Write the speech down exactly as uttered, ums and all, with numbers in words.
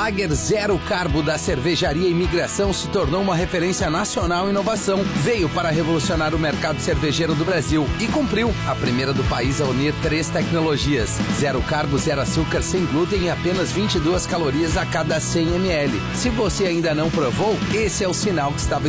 Lager Zero Carbo da Cervejaria Imigração se tornou uma referência nacional em inovação. Veio para revolucionar o mercado cervejeiro do Brasil e cumpriu. A primeira do país a unir três tecnologias. Zero carbo, zero açúcar, sem glúten e apenas vinte e duas calorias a cada cem mililitros. Se você ainda não provou, esse é o sinal que estava